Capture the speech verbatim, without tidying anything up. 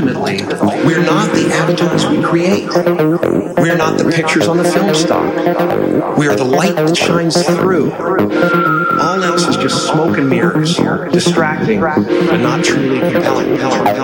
ultimately, we're not the avatars we create. We're not the pictures on the film stock. We are the light that shines through. All else is just smoke and mirrors, distracting, but not truly compelling. compelling, compelling.